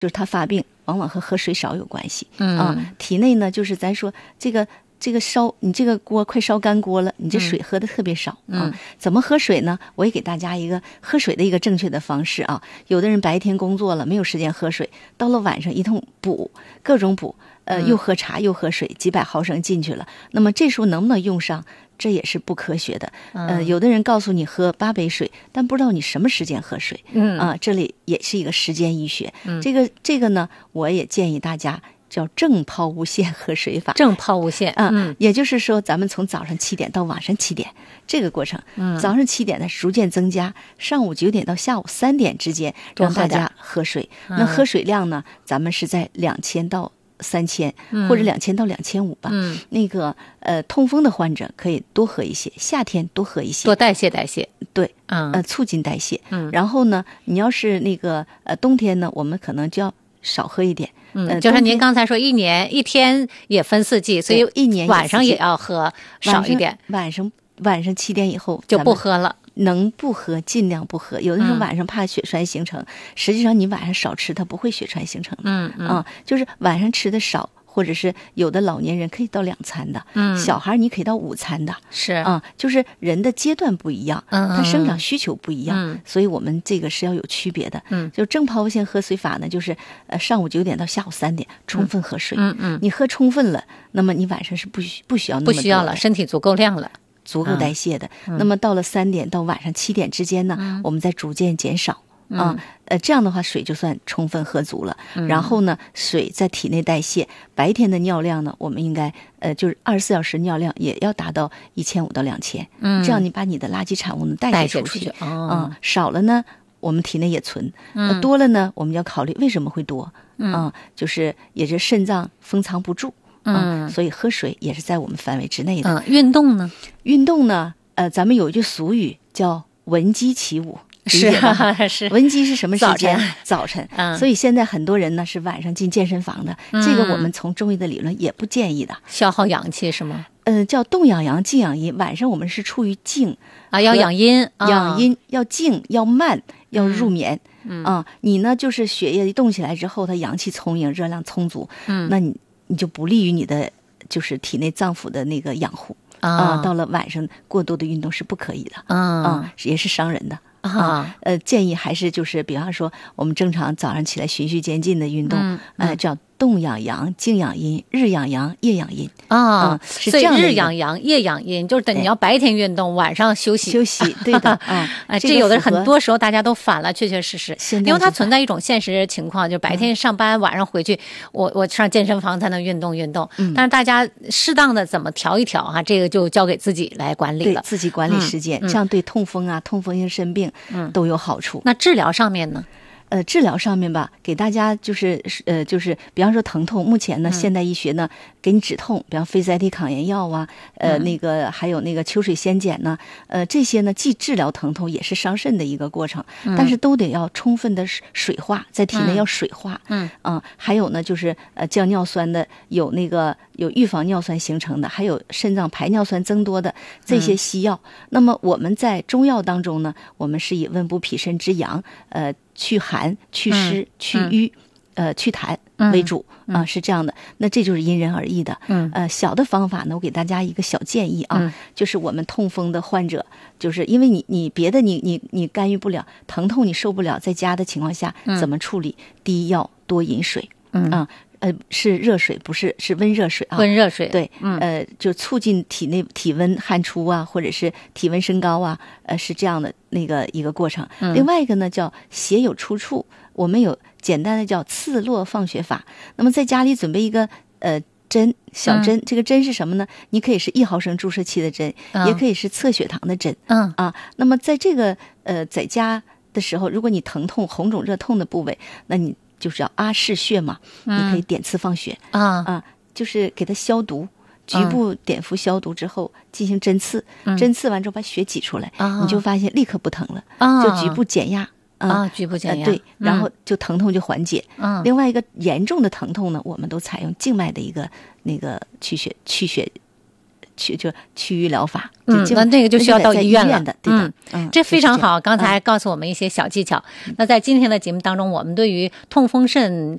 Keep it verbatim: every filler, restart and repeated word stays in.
就是它发病往往和喝水少有关系。 嗯啊，体内呢就是咱说这个这个烧，你这个锅快烧干锅了，你这水喝的特别少、 嗯、 啊。怎么喝水呢？我也给大家一个喝水的一个正确的方式啊。有的人白天工作了没有时间喝水，到了晚上一通补，各种补，呃，又喝茶又喝水，几百毫升进去了。那么这时候能不能用上？这也是不科学的。呃，有的人告诉你喝八杯水，但不知道你什么时间喝水。 嗯啊，这里也是一个时间医学。 嗯， 这个这个呢，我也建议大家。叫正抛物线喝水法， 正抛物线， 嗯，也就是说，咱们从早上七点到晚上七点这个过程，嗯，早上七点呢逐渐增加，上午九点到下午三点之间，让大家喝水。 嗯、 那喝水量呢，咱们是在两千到三千， 嗯、 或者两千到两千五吧。 嗯， 那个呃，痛风的患者可以多喝一些，夏天多喝一些， 多代谢代谢。 对， 嗯， 呃，促进代谢。 嗯， 然后呢，你要是那个呃冬天呢，我们可能就要少喝一点。 嗯，呃、就是您刚才说一年一天也分四季，所以一年晚上也要喝少一点。 晚上晚上七点以后就不喝了， 能不喝尽量不喝。有的时候晚上怕血栓形成，嗯、实际上你晚上少吃，它不会血栓形成的。 嗯嗯、 啊，就是晚上吃的少。或者是有的老年人可以到两餐的， 嗯， 小孩你可以到五餐的， 是啊，就是人的阶段不一样， 嗯， 他生长需求不一样， 嗯， 所以我们这个是要有区别的， 嗯， 就正抛物线喝水法呢，就是呃上午九点到下午三点充分喝水， 嗯嗯， 你喝充分了，那么你晚上是不需不需要那么多不需要了，身体足够量了， 足够代谢的。 嗯、 那么到了三点到晚上七点之间呢， 嗯、 我们再逐渐减少。啊，呃，这样的话水就算充分喝足了。 嗯、 然后呢，水在体内代谢，白天的尿量呢，我们应该呃，就是二十四小时尿量也要达到一千五到两千。 嗯， 这样你把你的垃圾产物能代谢出去。 出去啊、 哦嗯，少了呢，我们体内也存； 嗯、 多了呢，我们要考虑为什么会多。 嗯、 啊，就是也是肾脏封藏不住。 嗯， 所以喝水也是在我们范围之内的。 嗯，运动呢？ 运动呢？呃，咱们有一句俗语叫“闻鸡起舞”。 是啊，是闻鸡是什么时间？ 早晨， 早晨。 嗯， 所以现在很多人呢是晚上进健身房的， 嗯、 这个我们从中医的理论也不建议的， 消耗阳气是吗？ 呃，叫动养阳，静养阴。晚上我们是处于静啊，要养阴， 养阴、啊、要静，要慢，要入眠。 嗯啊，你呢就是血液一动起来之后，它阳气充盈，热量充足。 嗯， 那你你就不利于你的就是体内脏腑的那个养护啊、 啊。到了晚上过多的运动是不可以的。 嗯啊，也是伤人的。 啊， 呃，建议还是就是，比方说，我们正常早上起来循序渐进的运动， 嗯嗯、呃，叫动养阳、静养阴、日养阳、夜养阴啊、 嗯，是这样的。 所以日养阳、夜养阴，就是等你要白天运动，晚上休息。 休息，对的啊。 啊， 这这有的很多时候大家都反了，确确实实，因为它存在一种现实情况，就白天上班，嗯、晚上回去，我我上健身房才能运动运动。 嗯， 但是大家适当的怎么调一调啊，这个就交给自己来管理了， 对自己管理时间， 嗯、 这样对痛风啊、痛风性肾病嗯都有好处。 那治疗上面呢？ 呃，治疗上面吧，给大家就是呃，就是比方说疼痛，目前呢， 嗯、 现代医学呢，给你止痛，比方非甾体抗炎药啊，呃， 嗯、 那个还有那个秋水仙碱呢，呃，这些呢，既治疗疼痛，也是伤肾的一个过程， 嗯、 但是都得要充分的水化，在体内要水化， 嗯啊、呃，还有呢，就是呃降尿酸的，有那个有预防尿酸形成的，还有肾脏排尿酸增多的这些西药。 嗯、 那么我们在中药当中呢，我们是以温补脾肾之阳，呃。祛寒、祛湿、 嗯、 祛瘀， 嗯、 呃，祛痰为主啊、 嗯呃，是这样的。那这就是因人而异的。 嗯， 呃，小的方法呢，我给大家一个小建议啊， 嗯、 就是我们痛风的患者，就是因为你你别的你你你干预不了，疼痛你受不了，在家的情况下、 嗯、 怎么处理？第一要多饮水。 嗯啊。呃，是热水，不是是温热水啊。 温热水， 对， 嗯， 呃，就促进体内体温汗出啊，或者是体温升高啊，呃，是这样的那个一个过程。 嗯、 另外一个呢，叫血有出处，我们有简单的叫刺络放血法。那么在家里准备一个呃针，小针， 嗯、 这个针是什么呢？你可以是一毫升注射器的针， 嗯、 也可以是测血糖的针。 嗯啊，那么在这个呃在家的时候，如果你疼痛、红肿、热痛的部位，那你就是要阿是穴嘛， 嗯、 你可以点刺放血啊啊，就是给它消毒，局部碘伏消毒之后进行针刺， 嗯、 针刺完之后把血挤出来， 啊、 你就发现立刻不疼了， 啊、 就局部减压啊， 啊局部减压、 呃、对， 嗯、 然后就疼痛就缓解。 嗯、 另外一个严重的疼痛呢，我们都采用静脉的一个那个去血去血区就区域疗法。 嗯，那那个就需要到医院了的，对的。 嗯，嗯这非常好。刚才告诉我们一些小技巧。嗯、那在今天的节目当中，我们对于痛风肾